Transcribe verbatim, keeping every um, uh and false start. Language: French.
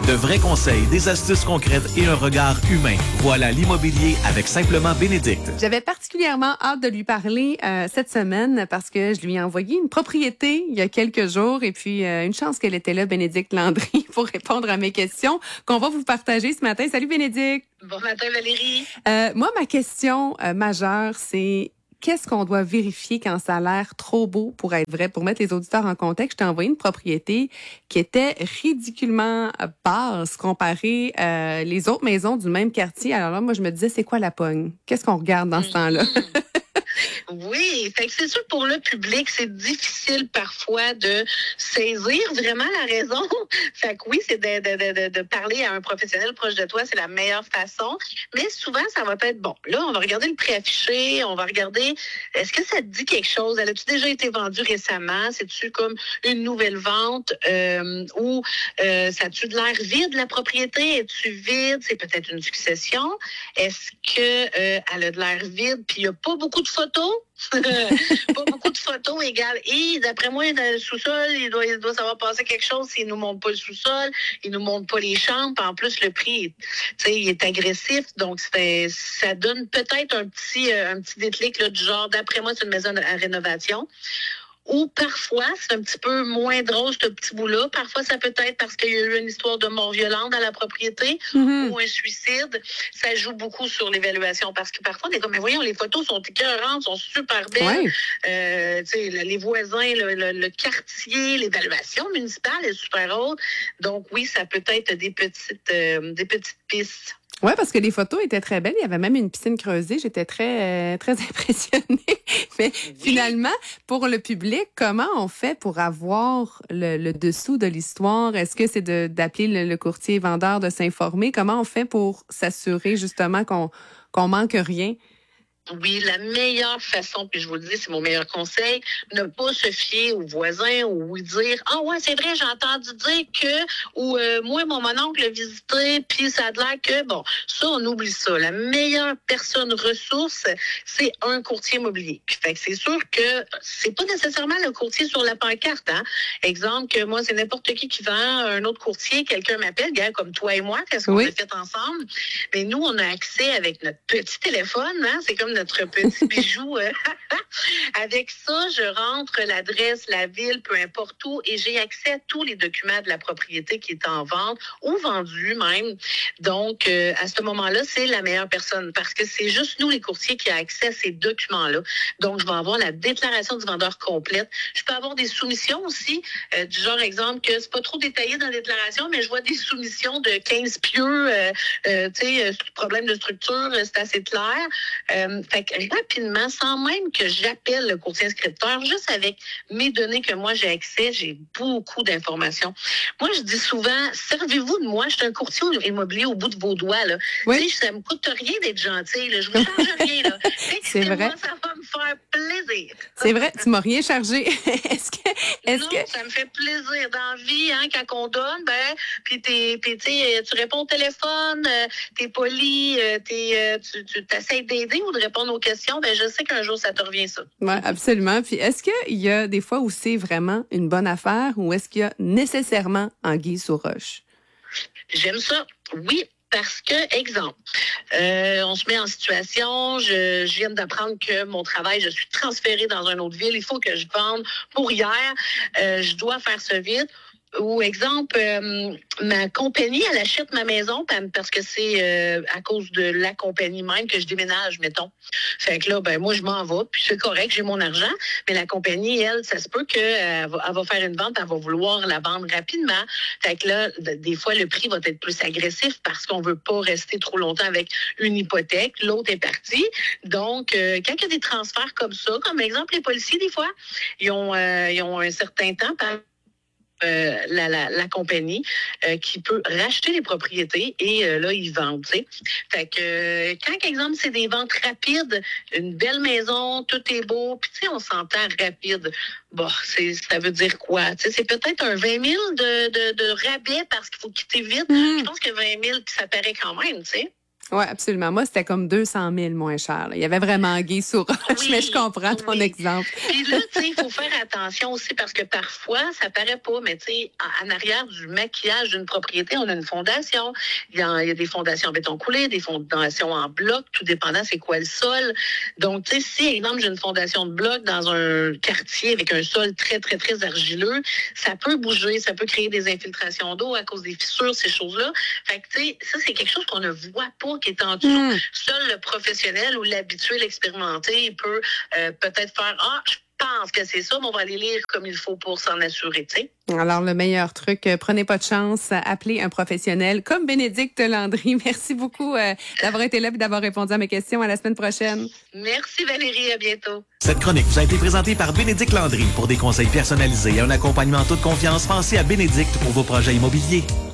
De vrais conseils, des astuces concrètes et un regard humain. Voilà l'immobilier avec Simplement Bénédicte. J'avais particulièrement hâte de lui parler euh, cette semaine parce que je lui ai envoyé une propriété il y a quelques jours et puis euh, une chance qu'elle était là, Bénédicte Landry, pour répondre à mes questions qu'on va vous partager ce matin. Salut Bénédicte! Bon matin Valérie! Euh, moi, ma question euh, majeure, c'est... Qu'est-ce qu'on doit vérifier quand ça a l'air trop beau pour être vrai? Pour mettre les auditeurs en contexte, je t'ai envoyé une propriété qui était ridiculement basse comparée euh, les autres maisons du même quartier. Alors là, moi, je me disais, c'est quoi la pogne? Qu'est-ce qu'on regarde dans ce temps-là? Oui, fait que c'est sûr pour le public, c'est difficile parfois de saisir vraiment la raison. Fait que oui, c'est de, de, de, de parler à un professionnel proche de toi, c'est la meilleure façon. Mais souvent, ça va être bon. Là, on va regarder le préaffiché, on va regarder, est-ce que ça te dit quelque chose? Elle a-tu déjà été vendue récemment? C'est-tu comme une nouvelle vente? Euh, ou euh, ça a-tu de l'air vide, la propriété? Es-tu vide? C'est peut-être une succession. Est-ce que euh, elle a de l'air vide? Puis il n'y a pas beaucoup de photos? Pas beaucoup de photos égales. Et d'après moi, dans le sous-sol, il doit, il doit savoir passer quelque chose s'il nous montre pas le sous-sol, il nous montre pas les chambres. En plus, le prix, tu sais, il est agressif. Donc, c'est, ça donne peut-être un petit, euh, un petit déclic là, du genre, d'après moi, c'est une maison à rénovation. Ou parfois, c'est un petit peu moins drôle, ce petit bout-là. Parfois, ça peut être parce qu'il y a eu une histoire de mort violente dans la propriété mm-hmm. ou un suicide. Ça joue beaucoup sur l'évaluation parce que parfois, on est comme, mais voyons, les photos sont écœurantes, sont super belles. Ouais. Euh, tu sais, les voisins, le, le, le quartier, l'évaluation municipale est super haute. Donc oui, ça peut être des petites, euh, des petites pistes. Oui, parce que les photos étaient très belles. Il y avait même une piscine creusée. J'étais très, euh, très impressionnée. Mais oui. Finalement, pour le public, comment on fait pour avoir le, le dessous de l'histoire? Est-ce que c'est de, d'appeler le, le courtier vendeur, de s'informer? Comment on fait pour s'assurer justement qu'on, qu'on manque rien? Oui, la meilleure façon, puis je vous le dis, c'est mon meilleur conseil, ne pas se fier aux voisins ou dire « Ah ouais, c'est vrai, j'ai entendu dire que » ou euh, « Moi, mon mononcle l'a visité, puis ça a l'air que... » Bon, ça, on oublie ça. La meilleure personne ressource, c'est un courtier immobilier. Fait que c'est sûr que c'est pas nécessairement le courtier sur la pancarte. Hein? Exemple, que moi, c'est n'importe qui qui vend un autre courtier, quelqu'un m'appelle, gars, comme toi et moi, qu'est-ce qu'on oui. a fait ensemble? Mais nous, on a accès avec notre petit téléphone, hein? C'est comme notre petit bijou. Avec ça, je rentre l'adresse, la ville, peu importe où, et j'ai accès à tous les documents de la propriété qui est en vente ou vendue même. Donc, euh, à ce moment-là, c'est la meilleure personne parce que c'est juste nous, les courtiers, qui a accès à ces documents-là. Donc, je vais avoir la déclaration du vendeur complète. Je peux avoir des soumissions aussi, euh, du genre, exemple, que c'est pas trop détaillé dans la déclaration, mais je vois des soumissions de quinze pieux, euh, euh, tu sais, problème de structure, c'est assez clair. Euh, Fait que rapidement, sans même que j'appelle le courtier inscripteur, juste avec mes données que moi j'ai accès, j'ai beaucoup d'informations. Moi, je dis souvent, servez-vous de moi, je suis un courtier immobilier au bout de vos doigts. Là. Oui. Tu sais, ça me coûte rien d'être gentil, là. Je vous charge rien. Là. C'est vrai. Moi, ça va me faire plaisir. C'est vrai, tu m'as rien chargé. est-ce que, est-ce non, que... ça me fait plaisir. Dans la vie, hein, quand on donne, ben, puis t'es, t'es, t'es, tu réponds au téléphone, euh, t'es poli, euh, t'es, euh, tu, tu t'essayes d'aider ou de répondre aux questions, ben je sais qu'un jour, ça te revient ça. Oui, absolument. Puis est-ce qu'il y a des fois où c'est vraiment une bonne affaire ou est-ce qu'il y a nécessairement anguille sous roche? J'aime ça. Oui. Parce que, exemple, euh, on se met en situation, je, je viens d'apprendre que mon travail, je suis transférée dans une autre ville, il faut que je vende pour hier, euh, je dois faire ça vite. Ou exemple, euh, ma compagnie, elle achète ma maison parce que c'est euh, à cause de la compagnie même que je déménage, mettons. Fait que là, ben moi, je m'en vais, puis c'est correct, j'ai mon argent. Mais la compagnie, elle, ça se peut qu'elle va, elle va faire une vente, elle va vouloir la vendre rapidement. Fait que là, des fois, le prix va être plus agressif parce qu'on veut pas rester trop longtemps avec une hypothèque. L'autre est parti. Donc, euh, quand il y a des transferts comme ça, comme exemple les policiers, des fois, ils ont, euh, ils ont un certain temps par Euh, la, la, la compagnie euh, qui peut racheter les propriétés et euh, là, ils vendent, tu sais. Fait que euh, quand, par exemple, c'est des ventes rapides, une belle maison, tout est beau, puis tu sais, on s'entend rapide. Bon, c'est, ça veut dire quoi? Tu sais, c'est peut-être un vingt mille de, de, de rabais parce qu'il faut quitter vite. Mm. Je pense que vingt mille, ça paraît quand même, tu sais. Oui, absolument. Moi, c'était comme deux cent mille moins cher. Là. Il y avait vraiment anguille sous roche, oui, mais je comprends ton oui. exemple. Puis là, tu sais, il faut faire attention aussi parce que parfois, ça paraît pas, mais tu sais, en, en arrière du maquillage d'une propriété, on a une fondation. Il y a, il y a des fondations en béton coulé, des fondations en bloc, tout dépendant c'est quoi le sol. Donc, tu sais, si, exemple, j'ai une fondation de bloc dans un quartier avec un sol très, très, très argileux, ça peut bouger, ça peut créer des infiltrations d'eau à cause des fissures, ces choses-là. Fait que, tu sais, ça, c'est quelque chose qu'on ne voit pas qui est en dessous. Mmh. Seul le professionnel ou l'habitué, l'expérimenté, il peut euh, peut-être faire « Ah, je pense que c'est ça, mais on va aller lire comme il faut pour s'en assurer. » tu sais. Alors, le meilleur truc, euh, prenez pas de chance, appelez un professionnel comme Bénédicte Landry. Merci beaucoup euh, d'avoir été là et d'avoir répondu à mes questions. À la semaine prochaine. Merci Valérie, à bientôt. Cette chronique vous a été présentée par Bénédicte Landry. Pour des conseils personnalisés et un accompagnement en toute confiance, pensez à Bénédicte pour vos projets immobiliers.